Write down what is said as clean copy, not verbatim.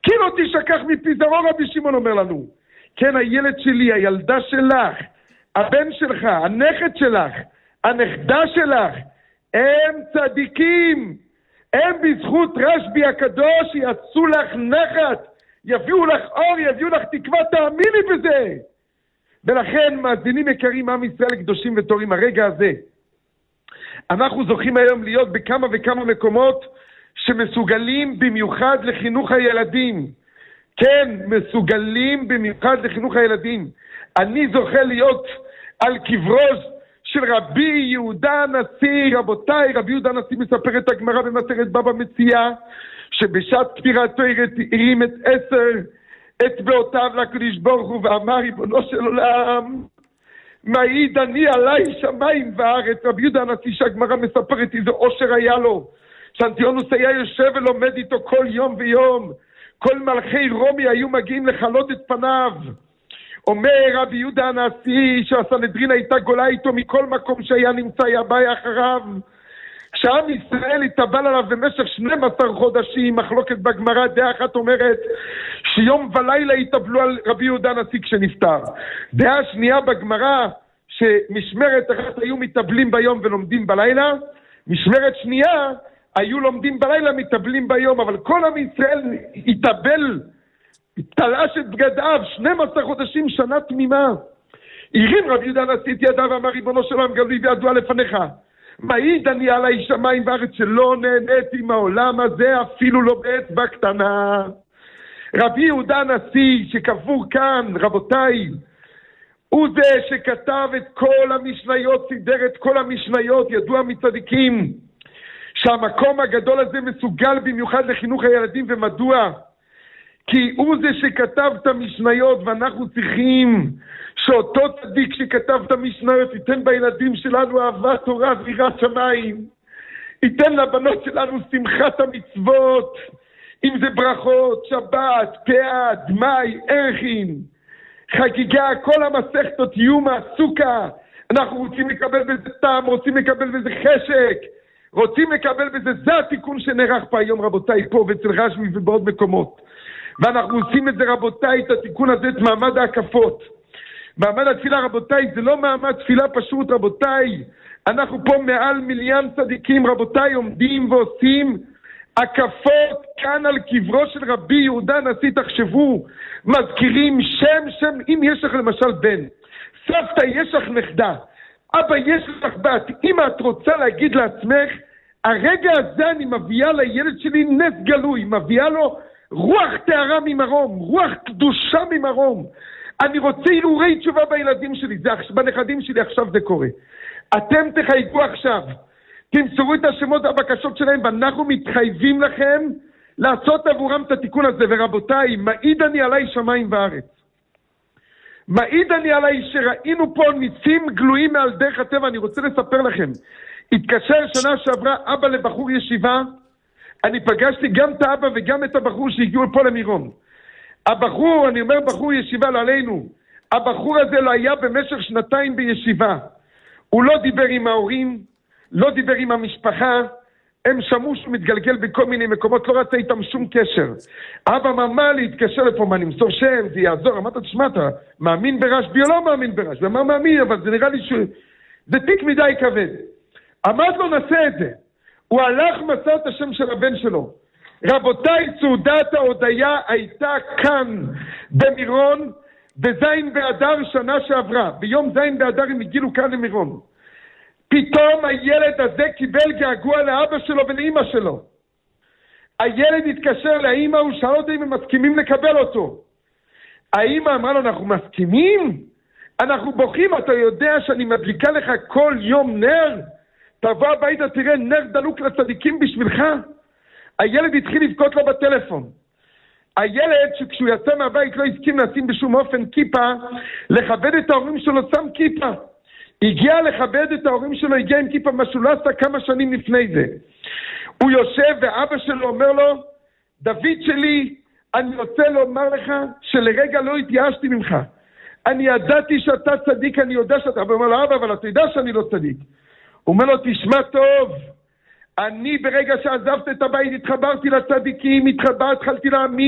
כי לא תשכח מפיזרו, רבי שמעון אומר לנו. כן, הילד שלי, הילדה שלך, הבן שלך, הנכד שלך, הנכדה שלך, הם צדיקים. הם בזכות רשב"י הקדוש יעשו לך נחת, יביאו לך אור, יביאו לך תקווה, תאמיני בזה. ולכן, מאזינים יקרים, עם ישראל קדושים וטובים, הרגע הזה, אנחנו זוכים היום להיות בכמה וכמה מקומות שמסוגלים במיוחד לחינוך הילדים. כן, מסוגלים במיוחד לחינוך הילדים. אני זוכה להיות על קברו של רבי יהודה הנשיא. רבותיי, רבי יהודה הנשיא מספר את הגמרא במסכת בבא מציעא, שבשעת פטירתו הרים את 10 אצבעותיו לקדוש ברוך הוא ואמר, ריבונו של עולם, מעיד אני עליי שמיים וארץ. רבי יהודה הנשיא, שהגמרא מספרת איזה עושר היה לו, שאנטיונוס היה יושב ולומד איתו כל יום ויום, כל מלכי רומי היו מגיעים לחלות את פניו. אומר רבי יהודה הנשיא שהסנהדרין הייתה גולה איתו מכל מקום שהיה נמצא, היה בא אחריו. כשעם ישראל התאבל עליו במשך 12 חודשים, מחלוקת בגמרא, דעה אחת אומרת שיום ולילה התאבלו על רבי יהודה הנשיא כשנפטר. דעה שנייה בגמרא שמשמרת אחת היו מתאבלים ביום ולומדים בלילה, משמרת שנייה היו לומדים בלילה, מתאבלים ביום. אבל כל עם ישראל התאבל, תלש את בגדיו 12 חודשים, שנה תמימה. הרים רבי יהודה הנשיא את ידיו ואמר, ריבונו של עולם, גדול וידוע לפניך, מעיד אני עליי שמיים וארץ שלא נהניתי מהעולם הזה אפילו לא באצבע קטנה. רבי יהודה הנשיא שקבור כאן, רבותיי, הוא זה שכתב את כל המשניות, סידר את כל המשניות, ידוע מצדיקים שהמקום הגדול הזה מסוגל במיוחד לחינוך הילדים. ומדוע? כי הוא זה שכתב את המשניות, ואנחנו צריכים שאותו צדיק שכתב את המשניות ייתן בילדים שלנו אהבת תורה ויראת שמיים, ייתן לבנות שלנו שמחת המצוות, אם זה ברכות, שבת, פאה, דמי, ערכין, חגיגה, כל המסכתות, יומא, סוכה. אנחנו רוצים לקבל בזה טעם, רוצים לקבל בזה חשק, רוצים לקבל בזה. זה התיקון שנערך פה היום, רבותיי, פה ואצל רשב"י ובעוד מקומות. ואנחנו עושים את זה, רבותיי, את התיקון הזה, את מעמד ההקפות. מעמד התפילה, רבותיי, זה לא מעמד תפילה פשוט, רבותיי. אנחנו פה מעל 1,000,000 צדיקים, רבותיי, עומדים ועושים הקפות כאן על קברו של רבי יהודה הנשיא. תחשבו, מזכירים שם, אם יש לך למשל בן, סבתא יש לך נכדה, אבא יש לך בת, אם את רוצה להגיד לעצמך, הרגע הזה אני מביאה לילד שלי נס גלוי, מביאה לו רוח תארה ממרום, רוח קדושה ממרום. אני רוצה הילולי תשובה בילדים שלי, בנכדים שלי עכשיו זה קורה. אתם תחייגו עכשיו, תמסרו את השמות והבקשות שלהם, ואנחנו מתחייבים לכם לעשות עבורם את התיקון הזה. ורבותיי, מעיד אני עליי שמיים וארץ. מעיד אני עליי שראינו פה ניסים גלויים מעל דרך הטבע. אני רוצה לספר לכם, התקשר שנה שעברה אבא לבחור ישיבה, אני פגשתי גם את האבא וגם את הבחור שהגיעו פה למירון. הבחור, אני אומר בחור ישיבה, לא עלינו, הבחור הזה לא היה במשך 2 בישיבה. הוא לא דיבר עם ההורים, לא דיבר עם המשפחה, הם שמעו שהוא מתגלגל בכל מיני מקומות, לא רצה איתם שום קשר. אבא ממש להתקשר לפה, מה נמסור שם, זה יעזור. אמרת, תשמע, אתה מאמין ברשב"י או לא מאמין ברשב"י? אמר מאמין, אבל זה נראה לי זה תיק מדי כבד. אמרת לו, נעשה את זה. הוא הלך מסע את השם של הבן שלו. רבותיי, סעודת ההודיה הייתה כאן במירון, בזין באדר שנה שעברה. ביום זין באדר הם הגילו כאן למירון. פתאום הילד הזה קיבל געגוע לאבא שלו ולאמא שלו. הילד התקשר לאמא, הוא שאל אותי אם הם מסכימים לקבל אותו. האמא אמרה לו, אנחנו מסכימים? אנחנו בוכים, אתה יודע שאני מדליקה לך כל יום נר? תבוא הביתה, תראה נר דלוק לצדיקים בשבילך. הילד התחיל לבכות לו בטלפון. הילד שכשהוא יצא מהבית לא הסכים לשים בשום אופן כיפה, לכבד את ההורים שלו, שם כיפה. הגיע לכבד את ההורים שלו, הגיע עם כיפה, מה שהוא לא עשה כמה שנים לפני זה. הוא יושב ואבא שלו אומר לו, דוד שלי, אני רוצה לומר לך שלרגע לא התייאשתי ממך. אני ידעתי שאתה צדיק, אני יודע שאתה... הוא אומר לו, אבא, אבל אתה יודע שאני לא צדיק. הוא אומר לו, תשמע טוב, אני ברגע שעזבת את הבית התחברתי לצדיקים, התחלתי להאמין,